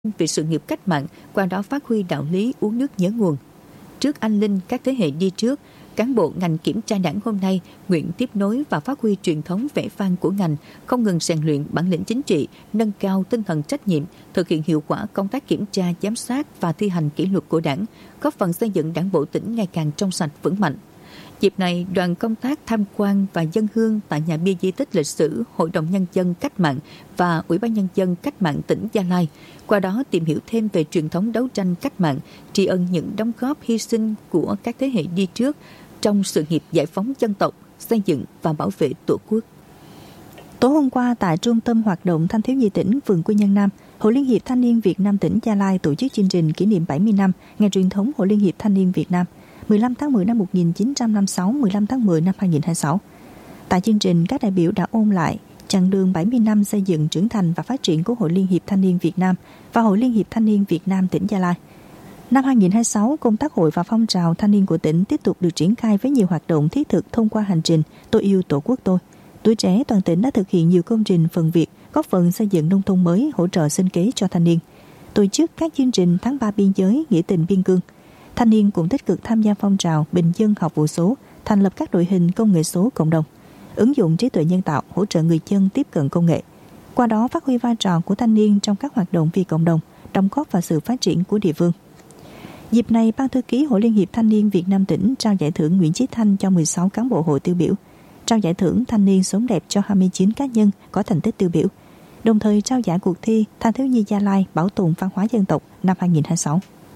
vì sự nghiệp cách mạng, qua đó phát huy đạo lý uống nước nhớ nguồn. Trước anh linh các thế hệ đi trước, cán bộ ngành kiểm tra đảng hôm nay nguyện tiếp nối và phát huy truyền thống vẻ vang của ngành, không ngừng rèn luyện bản lĩnh chính trị, nâng cao tinh thần trách nhiệm, thực hiện hiệu quả công tác kiểm tra, giám sát và thi hành kỷ luật của Đảng, góp phần xây dựng Đảng bộ tỉnh ngày càng trong sạch vững mạnh. Dịp này, đoàn công tác tham quan và dâng hương tại nhà bia di tích lịch sử Hội đồng Nhân dân Cách mạng và Ủy ban Nhân dân Cách mạng tỉnh Gia Lai, qua đó tìm hiểu thêm về truyền thống đấu tranh cách mạng, tri ân những đóng góp hy sinh của các thế hệ đi trước trong sự nghiệp giải phóng dân tộc, xây dựng và bảo vệ Tổ quốc. Tối hôm qua tại Trung tâm Hoạt động Thanh thiếu nhi tỉnh, phường Quy Nhơn Nam, Hội Liên hiệp Thanh niên Việt Nam tỉnh Gia Lai tổ chức chương trình kỷ niệm 70 năm ngày truyền thống Hội Liên hiệp Thanh niên Việt Nam 15 tháng 10 năm 1956, 15 tháng 10 năm 2026. Tại chương trình, các đại biểu đã ôn lại chặng đường 70 năm xây dựng, trưởng thành và phát triển của Hội Liên hiệp Thanh niên Việt Nam và Hội Liên hiệp Thanh niên Việt Nam tỉnh Gia Lai. Năm 2026, công tác hội và phong trào thanh niên của tỉnh tiếp tục được triển khai với nhiều hoạt động thiết thực thông qua hành trình Tôi yêu Tổ quốc tôi. Tuổi trẻ toàn tỉnh đã thực hiện nhiều công trình phần việc, góp phần xây dựng nông thôn mới, hỗ trợ sinh kế cho thanh niên. Tổ chức các chương trình tháng 3 biên giới, nghĩa tình biên cương. Thanh niên cũng tích cực tham gia phong trào bình dân học vụ số, thành lập các đội hình công nghệ số cộng đồng, ứng dụng trí tuệ nhân tạo hỗ trợ người dân tiếp cận công nghệ. Qua đó phát huy vai trò của thanh niên trong các hoạt động vì cộng đồng, đóng góp vào sự phát triển của địa phương. Dịp này, Ban thư ký Hội Liên hiệp Thanh niên Việt Nam tỉnh trao giải thưởng Nguyễn Chí Thanh cho 16 cán bộ hội tiêu biểu, trao giải thưởng Thanh niên sống đẹp cho 29 cá nhân có thành tích tiêu biểu, đồng thời trao giải cuộc thi Thanh thiếu nhi Gia Lai bảo tồn văn hóa dân tộc năm 2026.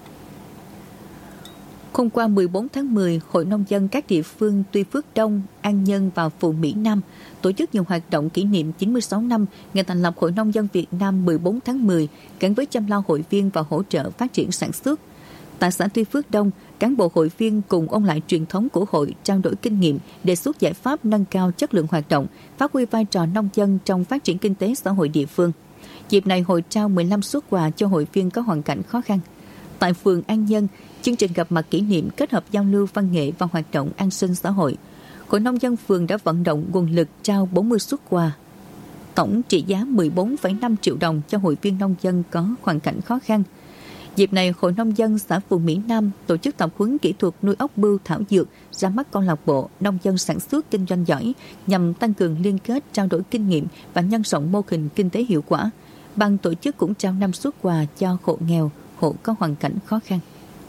Hôm qua 14 tháng 10, Hội Nông dân các địa phương Tuy Phước Đông, An Nhân và Phù Mỹ Nam tổ chức nhiều hoạt động kỷ niệm 96 năm ngày thành lập Hội Nông dân Việt Nam 14 tháng 10 gắn với chăm lo hội viên và hỗ trợ phát triển sản xuất. Tại xã Tuy Phước Đông, cán bộ hội viên cùng ôn lại truyền thống của hội, trao đổi kinh nghiệm, đề xuất giải pháp nâng cao chất lượng hoạt động, phát huy vai trò nông dân trong phát triển kinh tế xã hội địa phương. Dịp này, hội trao 15 suất quà cho hội viên có hoàn cảnh khó khăn. Tại phường An Nhân, chương trình gặp mặt kỷ niệm kết hợp giao lưu văn nghệ và hoạt động an sinh xã hội. Hội nông dân phường đã vận động nguồn lực trao 40 suất quà, tổng trị giá 14,5 triệu đồng cho hội viên nông dân có hoàn cảnh khó khăn. Dịp này, Hội Nông dân xã Phù Mỹ Nam tổ chức tập huấn kỹ thuật nuôi ốc bươu thảo dược, ra mắt câu lạc bộ nông dân sản xuất kinh doanh giỏi nhằm tăng cường liên kết, trao đổi kinh nghiệm và nhân rộng mô hình kinh tế hiệu quả. Ban tổ chức cũng trao 5 suất quà cho hộ nghèo, hộ có hoàn cảnh khó khăn.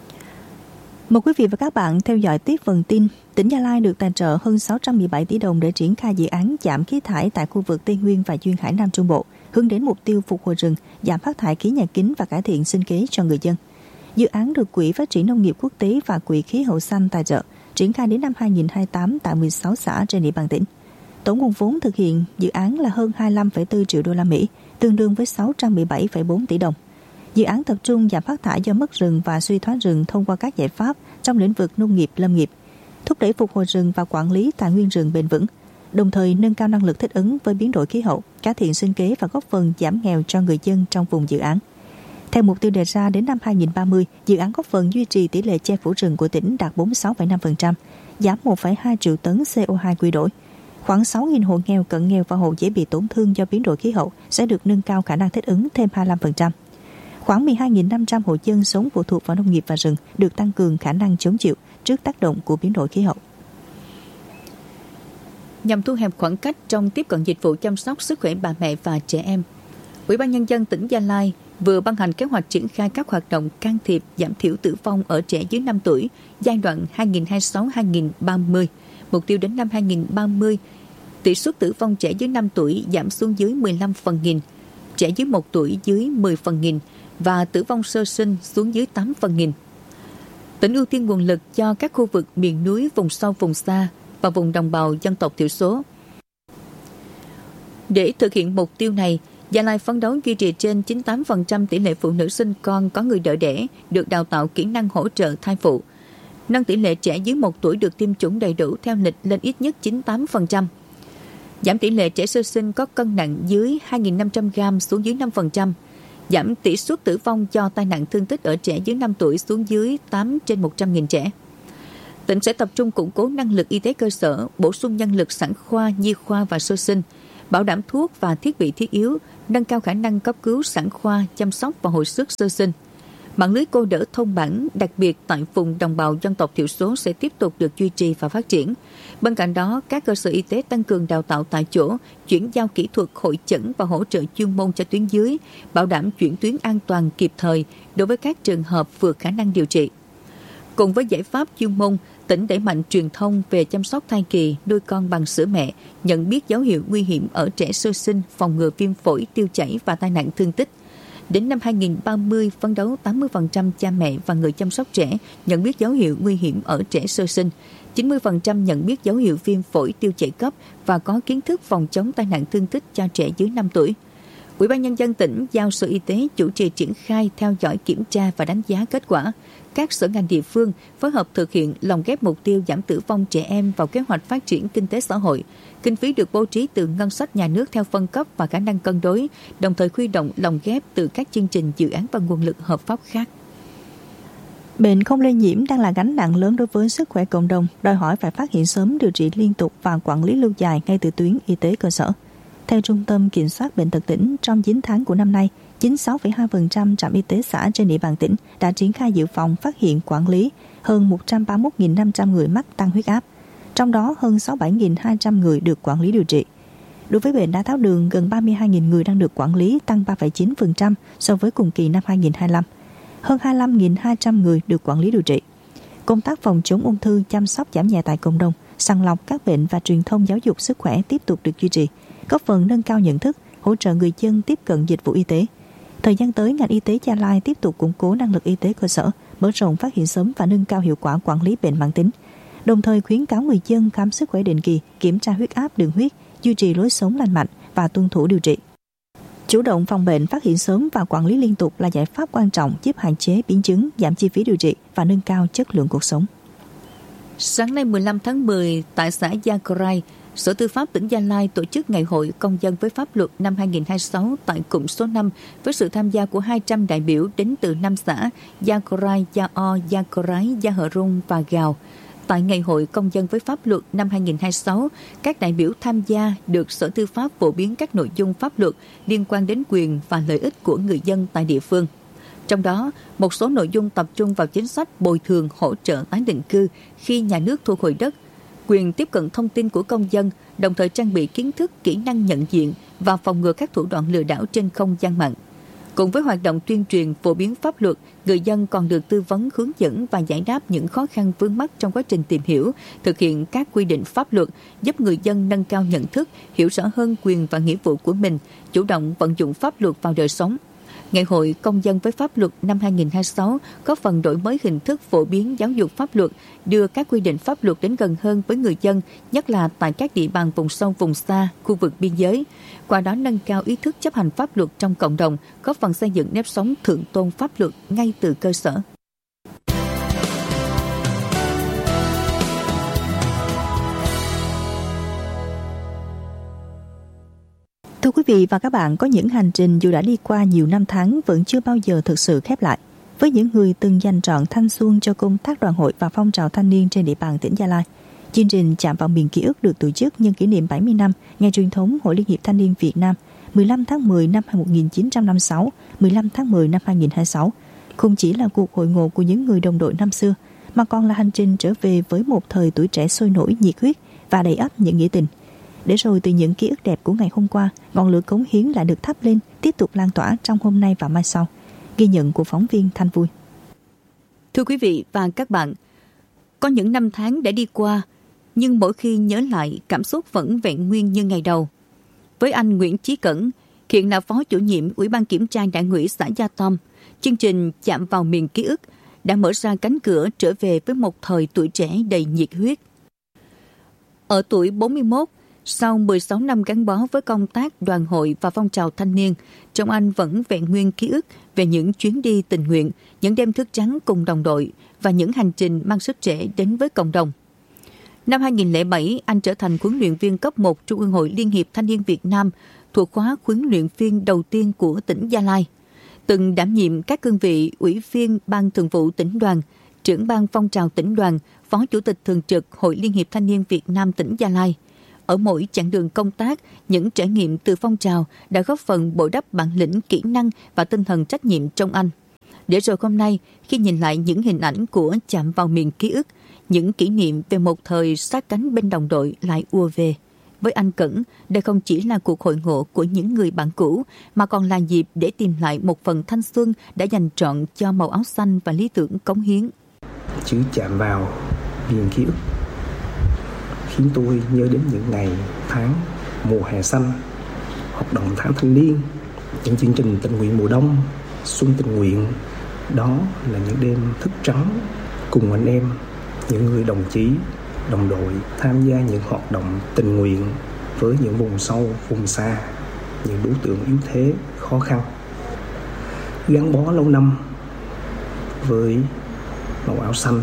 Mời quý vị và các bạn theo dõi tiếp phần tin. Tỉnh Gia Lai được tài trợ hơn 617 tỷ đồng để triển khai dự án giảm khí thải tại khu vực Tây Nguyên và Duyên Hải Nam Trung Bộ, hướng đến mục tiêu phục hồi rừng, giảm phát thải khí nhà kính và cải thiện sinh kế cho người dân. Dự án được Quỹ Phát triển Nông nghiệp Quốc tế và Quỹ Khí hậu xanh tài trợ, triển khai đến năm 2028 tại 16 xã trên địa bàn tỉnh. Tổng nguồn vốn thực hiện dự án là hơn 25,4 triệu đô la Mỹ, tương đương với 617,4 tỷ đồng. Dự án tập trung giảm phát thải do mất rừng và suy thoái rừng thông qua các giải pháp trong lĩnh vực nông nghiệp, lâm nghiệp, thúc đẩy phục hồi rừng và quản lý tài nguyên rừng bền vững, đồng thời nâng cao năng lực thích ứng với biến đổi khí hậu, cải thiện sinh kế và góp phần giảm nghèo cho người dân trong vùng dự án. Theo mục tiêu đề ra đến năm 2030, dự án góp phần duy trì tỷ lệ che phủ rừng của tỉnh đạt 46,5%, giảm 1,2 triệu tấn CO2 quy đổi. Khoảng 6.000 hộ nghèo, cận nghèo và hộ dễ bị tổn thương do biến đổi khí hậu sẽ được nâng cao khả năng thích ứng thêm 25%. Khoảng 12.500 hộ dân sống phụ thuộc vào nông nghiệp và rừng được tăng cường khả năng chống chịu trước tác động của biến đổi khí hậu. Nhằm thu hẹp khoảng cách trong tiếp cận dịch vụ chăm sóc sức khỏe bà mẹ và trẻ em, Ủy ban Nhân dân tỉnh Gia Lai vừa ban hành kế hoạch triển khai các hoạt động can thiệp giảm thiểu tử vong ở trẻ dưới 5 tuổi giai đoạn 2026-2030. Mục tiêu đến năm 2030, tỷ suất tử vong trẻ dưới 5 tuổi giảm xuống dưới 15 phần nghìn, trẻ dưới 1 tuổi dưới 10 phần nghìn và tử vong sơ sinh xuống dưới 8 phần nghìn. Tỉnh ưu tiên nguồn lực cho các khu vực miền núi, vùng sâu, vùng xa và vùng đồng bào dân tộc thiểu số. Để thực hiện mục tiêu này, Gia Lai phấn đấu duy trì trên 98% tỷ lệ phụ nữ sinh con có người đỡ đẻ được đào tạo kỹ năng hỗ trợ thai phụ, nâng tỷ lệ trẻ dưới 1 tuổi được tiêm chủng đầy đủ theo lịch lên ít nhất 98%, giảm tỷ lệ trẻ sơ sinh có cân nặng dưới 2.500 gram xuống dưới 5%, giảm tỷ suất tử vong do tai nạn thương tích ở trẻ dưới 5 tuổi xuống dưới 8 trên 100.000 trẻ. Tỉnh sẽ tập trung củng cố năng lực y tế cơ sở, bổ sung nhân lực sản khoa, nhi khoa và sơ sinh, bảo đảm thuốc và thiết bị thiết yếu, nâng cao khả năng cấp cứu sản khoa, chăm sóc và hồi sức sơ sinh. Mạng lưới cô đỡ thôn bản, đặc biệt tại vùng đồng bào dân tộc thiểu số sẽ tiếp tục được duy trì và phát triển. Bên cạnh đó, các cơ sở y tế tăng cường đào tạo tại chỗ, chuyển giao kỹ thuật hội chẩn và hỗ trợ chuyên môn cho tuyến dưới, bảo đảm chuyển tuyến an toàn kịp thời đối với các trường hợp vượt khả năng điều trị. Cùng với giải pháp chuyên môn, tỉnh đẩy mạnh truyền thông về chăm sóc thai kỳ, nuôi con bằng sữa mẹ, nhận biết dấu hiệu nguy hiểm ở trẻ sơ sinh, phòng ngừa viêm phổi, tiêu chảy và tai nạn thương tích. Đến năm 2030, phấn đấu 80% cha mẹ và người chăm sóc trẻ nhận biết dấu hiệu nguy hiểm ở trẻ sơ sinh, 90% nhận biết dấu hiệu viêm phổi tiêu chảy cấp và có kiến thức phòng chống tai nạn thương tích cho trẻ dưới 5 tuổi. Ủy ban Nhân dân tỉnh giao Sở Y tế chủ trì triển khai, theo dõi, kiểm tra và đánh giá kết quả. Các sở ngành địa phương phối hợp thực hiện lồng ghép mục tiêu giảm tử vong trẻ em vào kế hoạch phát triển kinh tế xã hội. Kinh phí được bố trí từ ngân sách nhà nước theo phân cấp và khả năng cân đối, đồng thời huy động lồng ghép từ các chương trình, dự án và nguồn lực hợp pháp khác. Bệnh không lây nhiễm đang là gánh nặng lớn đối với sức khỏe cộng đồng, đòi hỏi phải phát hiện sớm, điều trị liên tục và quản lý lâu dài ngay từ tuyến y tế cơ sở. Theo Trung tâm Kiểm soát Bệnh tật tỉnh, trong 9 tháng của năm nay, 96,2% trạm y tế xã trên địa bàn tỉnh đã triển khai dự phòng, phát hiện, quản lý hơn 131.500 người mắc tăng huyết áp. Trong đó, hơn 67.200 người được quản lý điều trị. Đối với bệnh đái tháo đường, gần 32.000 người đang được quản lý, tăng 3,9% so với cùng kỳ năm 2025. Hơn 25.200 người được quản lý điều trị. Công tác phòng chống ung thư, chăm sóc giảm nhẹ tại cộng đồng, sàng lọc các bệnh và truyền thông giáo dục sức khỏe tiếp tục được duy trì, góp phần nâng cao nhận thức, hỗ trợ người dân tiếp cận dịch vụ y tế. Thời gian tới, ngành y tế Gia Lai tiếp tục củng cố năng lực y tế cơ sở, mở rộng phát hiện sớm và nâng cao hiệu quả quản lý bệnh mãn tính. Đồng thời khuyến cáo người dân khám sức khỏe định kỳ, kiểm tra huyết áp, đường huyết, duy trì lối sống lành mạnh và tuân thủ điều trị. Chủ động phòng bệnh, phát hiện sớm và quản lý liên tục là giải pháp quan trọng giúp hạn chế biến chứng, giảm chi phí điều trị và nâng cao chất lượng cuộc sống. Sáng nay 15 tháng 10, tại xã Gia Crai, Sở Tư pháp tỉnh Gia Lai tổ chức Ngày hội Công dân với pháp luật năm 2026 tại cụm số 5 với sự tham gia của 200 đại biểu đến từ 5 xã Gia Crai, Gia O, Gia Crai, Gia Hờ Rung và Gào. Tại Ngày hội Công dân với pháp luật năm 2026, các đại biểu tham gia được Sở Tư pháp phổ biến các nội dung pháp luật liên quan đến quyền và lợi ích của người dân tại địa phương. Trong đó, một số nội dung tập trung vào chính sách bồi thường, hỗ trợ tái định cư khi nhà nước thu hồi đất, quyền tiếp cận thông tin của công dân, đồng thời trang bị kiến thức, kỹ năng nhận diện và phòng ngừa các thủ đoạn lừa đảo trên không gian mạng. Cùng với hoạt động tuyên truyền phổ biến pháp luật, người dân còn được tư vấn, hướng dẫn và giải đáp những khó khăn vướng mắc trong quá trình tìm hiểu, thực hiện các quy định pháp luật, giúp người dân nâng cao nhận thức, hiểu rõ hơn quyền và nghĩa vụ của mình, chủ động vận dụng pháp luật vào đời sống. Ngày hội Công dân với pháp luật năm 2026 có phần đổi mới hình thức phổ biến giáo dục pháp luật, đưa các quy định pháp luật đến gần hơn với người dân, nhất là tại các địa bàn vùng sâu, vùng xa, khu vực biên giới. Qua đó nâng cao ý thức chấp hành pháp luật trong cộng đồng, góp phần xây dựng nếp sống thượng tôn pháp luật ngay từ cơ sở. Thưa quý vị và các bạn, có những hành trình dù đã đi qua nhiều năm tháng vẫn chưa bao giờ thực sự khép lại. Với những người từng dành trọn thanh xuân cho công tác đoàn hội và phong trào thanh niên trên địa bàn tỉnh Gia Lai, chương trình Chạm vào miền ký ức được tổ chức nhân kỷ niệm 70 năm ngày truyền thống Hội Liên hiệp Thanh niên Việt Nam 15 tháng 10 năm 1956, 15 tháng 10 năm 2026. Không chỉ là cuộc hội ngộ của những người đồng đội năm xưa, mà còn là hành trình trở về với một thời tuổi trẻ sôi nổi, nhiệt huyết và đầy ắp những nghĩa tình. Để rồi từ những ký ức đẹp của ngày hôm qua, ngọn lửa cống hiến lại được thắp lên, tiếp tục lan tỏa trong hôm nay và mai sau. Ghi nhận của phóng viên Thanh Vui. Thưa quý vị và các bạn, có những năm tháng đã đi qua, nhưng mỗi khi nhớ lại, cảm xúc vẫn vẹn nguyên như ngày đầu. Với anh Nguyễn Chí Cẩn, hiện là phó chủ nhiệm Ủy ban Kiểm tra Đảng ủy xã Gia Tom, chương trình Chạm vào miền ký ức đã mở ra cánh cửa trở về với một thời tuổi trẻ đầy nhiệt huyết. Ở tuổi 41, sau 16 năm gắn bó với công tác đoàn hội và phong trào thanh niên, trong anh vẫn vẹn nguyên ký ức về những chuyến đi tình nguyện, những đêm thức trắng cùng đồng đội và những hành trình mang sức trẻ đến với cộng đồng. Năm 2007, anh trở thành huấn luyện viên cấp 1 Trung ương Hội Liên hiệp Thanh niên Việt Nam, thuộc khóa huấn luyện viên đầu tiên của tỉnh Gia Lai. Từng đảm nhiệm các cương vị Ủy viên Ban Thường vụ Tỉnh đoàn, trưởng Ban Phong trào Tỉnh đoàn, Phó Chủ tịch Thường trực Hội Liên hiệp Thanh niên Việt Nam tỉnh Gia Lai. Ở mỗi chặng đường công tác, những trải nghiệm từ phong trào đã góp phần bồi đắp bản lĩnh, kỹ năng và tinh thần trách nhiệm trong anh. Để rồi hôm nay, khi nhìn lại những hình ảnh của chạm vào miền ký ức, những kỷ niệm về một thời sát cánh bên đồng đội lại ùa về. Với anh Cẩn, đây không chỉ là cuộc hội ngộ của những người bạn cũ, mà còn là dịp để tìm lại một phần thanh xuân đã dành trọn cho màu áo xanh và lý tưởng cống hiến. Chữ chạm vào miền ký ức khiến tôi nhớ đến những ngày tháng mùa hè xanh, hoạt động tháng thanh niên, những chương trình tình nguyện mùa đông, xuân tình nguyện. Đó là những đêm thức trắng cùng anh em, những người đồng chí, đồng đội tham gia những hoạt động tình nguyện với những vùng sâu, vùng xa, những đối tượng yếu thế, khó khăn. Gắn bó lâu năm với màu áo xanh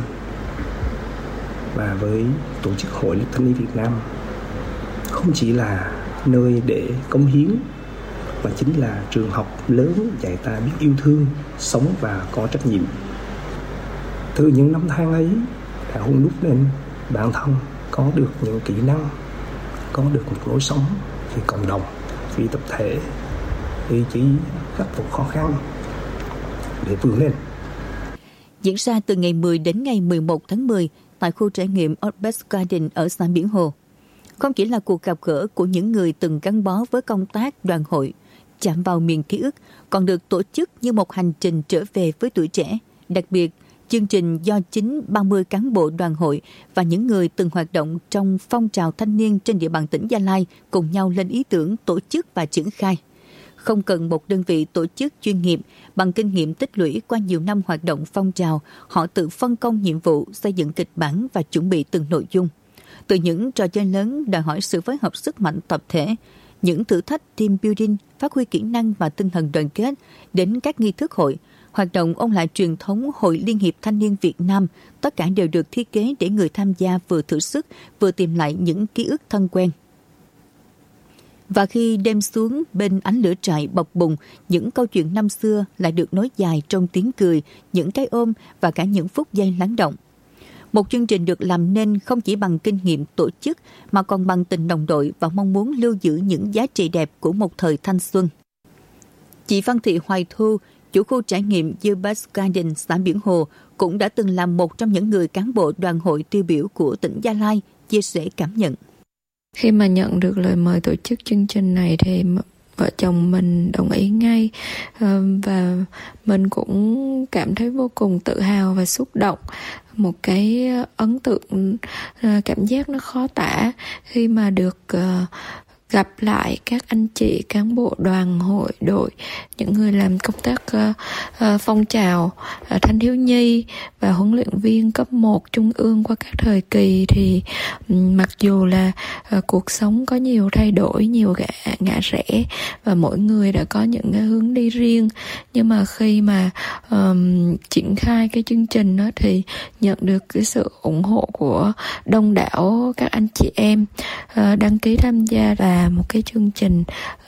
và với tổ chức Hội Liên hiệp Thanh niên Việt Nam không chỉ là nơi để cống hiến, mà chính là trường học lớn dạy ta biết yêu thương, sống và có trách nhiệm. Từ những năm tháng ấy đã hun đúc nên bản thân có được những kỹ năng, có được một lối sống vì cộng đồng, vì tập thể, ý chí khắc phục khó khăn để vươn lên. Diễn ra từ ngày 10 đến ngày 11 tháng 10 tại khu trải nghiệm Orbis Garden ở xã Biển Hồ. Không chỉ là cuộc gặp gỡ của những người từng gắn bó với công tác đoàn hội, chạm vào miền ký ức còn được tổ chức như một hành trình trở về với tuổi trẻ. Đặc biệt, chương trình do chính 30 cán bộ đoàn hội và những người từng hoạt động trong phong trào thanh niên trên địa bàn tỉnh Gia Lai cùng nhau lên ý tưởng tổ chức và triển khai. Không cần một đơn vị tổ chức chuyên nghiệp, bằng kinh nghiệm tích lũy qua nhiều năm hoạt động phong trào, họ tự phân công nhiệm vụ xây dựng kịch bản và chuẩn bị từng nội dung. Từ những trò chơi lớn đòi hỏi sự phối hợp sức mạnh tập thể, những thử thách team building, phát huy kỹ năng và tinh thần đoàn kết, đến các nghi thức hội, hoạt động ôn lại truyền thống Hội Liên hiệp Thanh niên Việt Nam, tất cả đều được thiết kế để người tham gia vừa thử sức, vừa tìm lại những ký ức thân quen. Và khi đêm xuống bên ánh lửa trại bập bùng, những câu chuyện năm xưa lại được nối dài trong tiếng cười, những cái ôm và cả những phút giây lắng động. Một chương trình được làm nên không chỉ bằng kinh nghiệm tổ chức mà còn bằng tình đồng đội và mong muốn lưu giữ những giá trị đẹp của một thời thanh xuân. Chị Văn Thị Hoài Thu, chủ khu trải nghiệm Orbis Garden xã Biển Hồ, cũng đã từng làm một trong những người cán bộ đoàn hội tiêu biểu của tỉnh Gia Lai, chia sẻ cảm nhận. Khi mà nhận được lời mời tổ chức chương trình này thì vợ chồng mình đồng ý ngay, và mình cũng cảm thấy vô cùng tự hào và xúc động. Một cái ấn tượng, cảm giác nó khó tả khi mà được gặp lại các anh chị cán bộ đoàn hội đội, những người làm công tác phong trào thanh thiếu nhi và huấn luyện viên cấp 1 trung ương qua các thời kỳ, thì mặc dù là cuộc sống có nhiều thay đổi, nhiều ngã rẽ và mỗi người đã có những cái hướng đi riêng, nhưng mà khi mà triển khai cái chương trình đó thì nhận được cái sự ủng hộ của đông đảo các anh chị em đăng ký tham gia là một cái chương trình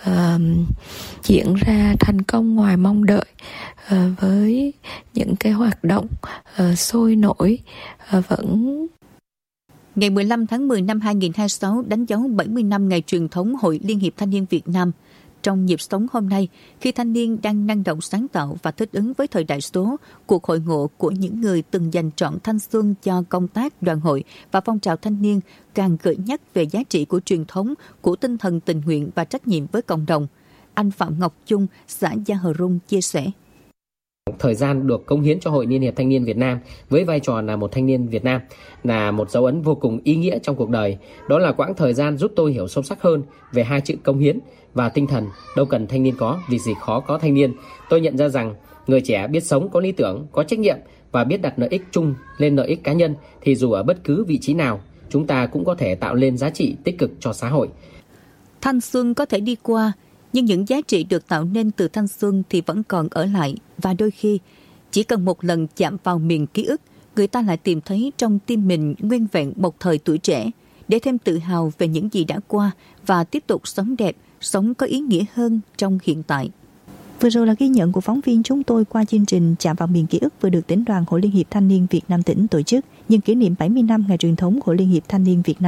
diễn ra thành công ngoài mong đợi, với những cái hoạt động sôi nổi vẫn. Ngày 15 tháng 10 năm 2026 đánh dấu 70 năm ngày truyền thống Hội Liên hiệp Thanh niên Việt Nam. Trong nhịp sống hôm nay, khi thanh niên đang năng động sáng tạo và thích ứng với thời đại số, cuộc hội ngộ của những người từng dành trọn thanh xuân cho công tác đoàn hội và phong trào thanh niên càng gợi nhắc về giá trị của truyền thống, của tinh thần tình nguyện và trách nhiệm với cộng đồng. Anh Phạm Ngọc Trung, xã Gia Hờ Rung chia sẻ. Thời gian được cống hiến cho Hội Liên hiệp Thanh niên Việt Nam với vai trò là một thanh niên Việt Nam là một dấu ấn vô cùng ý nghĩa trong cuộc đời. Đó là quãng thời gian giúp tôi hiểu sâu sắc hơn về hai chữ cống hiến và tinh thần đâu cần thanh niên có, việc gì khó có thanh niên. Tôi nhận ra rằng người trẻ biết sống có lý tưởng, có trách nhiệm và biết đặt lợi ích chung lên lợi ích cá nhân thì dù ở bất cứ vị trí nào, chúng ta cũng có thể tạo lên giá trị tích cực cho xã hội. Thanh xuân có thể đi qua, nhưng những giá trị được tạo nên từ thanh xuân thì vẫn còn ở lại, và đôi khi chỉ cần một lần chạm vào miền ký ức, người ta lại tìm thấy trong tim mình nguyên vẹn một thời tuổi trẻ, để thêm tự hào về những gì đã qua và tiếp tục sống đẹp, sống có ý nghĩa hơn trong hiện tại. Vừa rồi là ghi nhận của phóng viên chúng tôi qua chương trình Chạm vào miền ký ức vừa được tỉnh đoàn Hội Liên hiệp Thanh niên Việt Nam tỉnh tổ chức nhân kỷ niệm 70 năm ngày truyền thống Hội Liên hiệp Thanh niên Việt Nam.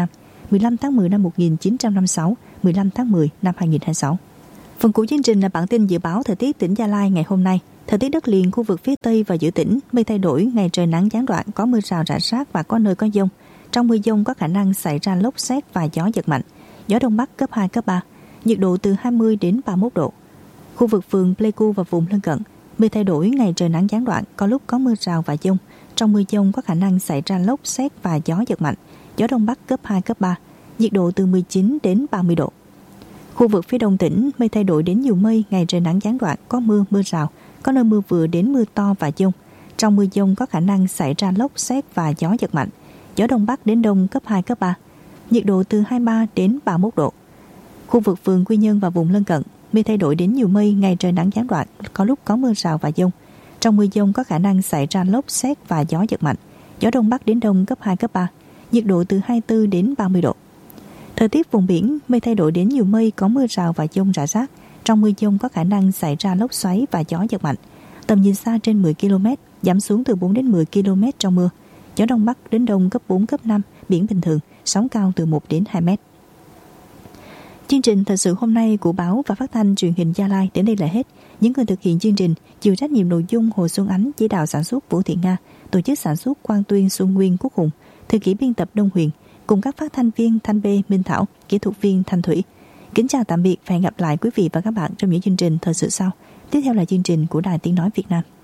15 tháng 10 năm 1956, 15 tháng 10 năm 2026. Phần cuối chương trình là bản tin dự báo thời tiết tỉnh Gia Lai ngày hôm nay. Thời tiết đất liền khu vực phía Tây và giữa tỉnh, mây thay đổi, ngày trời nắng gián đoạn, có mưa rào rải rác và có nơi có dông. Trong mưa dông có khả năng xảy ra lốc sét và gió giật mạnh. Gió Đông Bắc cấp 2, cấp 3, nhiệt độ từ 20 đến 31 độ. Khu vực phường Pleiku và vùng lân cận, mây thay đổi, ngày trời nắng gián đoạn, có lúc có mưa rào và dông. Trong mưa dông có khả năng xảy ra lốc sét và gió giật mạnh. Gió Đông Bắc cấp 2, cấp 3, nhiệt độ từ 19 đến 30 độ. Khu vực phía Đông tỉnh, mây thay đổi đến nhiều mây, ngày trời nắng gián đoạn, có mưa, mưa rào, có nơi mưa vừa đến mưa to và dông. Trong mưa dông có khả năng xảy ra lốc sét và gió giật mạnh. Gió Đông Bắc đến Đông cấp 2, cấp 3, nhiệt độ từ 23 đến 31 độ. Khu vực phường Quy Nhơn và vùng lân cận, mây thay đổi đến nhiều mây, ngày trời nắng gián đoạn, có lúc có mưa rào và dông. Trong mưa dông có khả năng xảy ra lốc sét và gió giật mạnh. Gió Đông Bắc đến Đông cấp 2, cấp 3, nhiệt độ từ 24 đến 30 độ. Thời tiết vùng biển, mây thay đổi đến nhiều mây, có mưa rào và dông rải rác. Trong mưa dông có khả năng xảy ra lốc xoáy và gió giật mạnh. Tầm nhìn xa trên 10 km, giảm xuống từ 4 đến 10 km trong mưa. Gió Đông Bắc đến Đông cấp 4, cấp 5, biển bình thường, sóng cao từ 1 đến 2 mét. Chương trình thời sự hôm nay của báo và phát thanh truyền hình Gia Lai đến đây là hết. Những người thực hiện chương trình chịu trách nhiệm nội dung Hồ Xuân Ánh, chỉ đạo sản xuất Vũ Thị Nga, tổ chức sản xuất Quang Tuyên, Xuân Nguyên, Quốc Hùng, thư ký biên tập Đông Huyền, cùng các phát thanh viên Thanh Bê, Minh Thảo, kỹ thuật viên Thanh Thủy. Kính chào tạm biệt và hẹn gặp lại quý vị và các bạn trong những chương trình thời sự sau. Tiếp theo là chương trình của Đài Tiếng nói Việt Nam.